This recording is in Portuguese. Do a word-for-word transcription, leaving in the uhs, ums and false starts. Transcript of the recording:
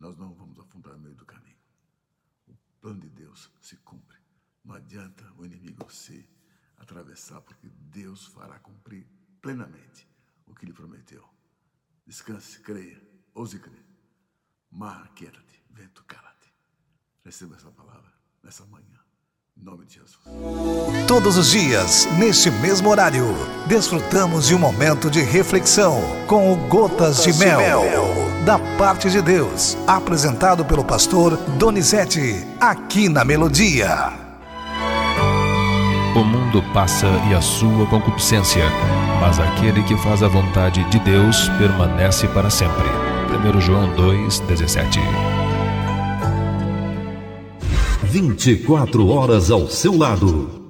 nós não vamos afundar no meio do caminho. O plano de Deus se cumpre. Não adianta o inimigo se atravessar, porque Deus fará cumprir plenamente o que lhe prometeu. Descanse, creia, ouse crer. Mar, quieta-te, vento, cala-te. Receba essa palavra nessa manhã. Em nome de Jesus. Todos os dias, neste mesmo horário, desfrutamos de um momento de reflexão com o Gotas de Mel, da parte de Deus, apresentado pelo pastor Donizete, aqui na Melodia. O mundo passa e a sua concupiscência, mas aquele que faz a vontade de Deus permanece para sempre. primeiro João dois, dezessete. vinte e quatro horas ao seu lado.